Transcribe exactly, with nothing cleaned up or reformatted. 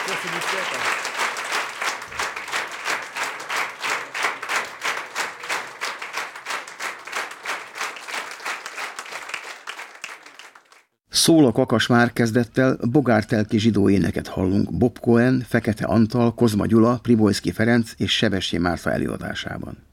Köszönjük szépen! Szól a Kakas Már kezdettel bogártelki zsidó éneket hallunk Bob Cohen, Fekete Antal, Kozma Gyula, Pribojszky Ferenc és Sebestyén Márta előadásában.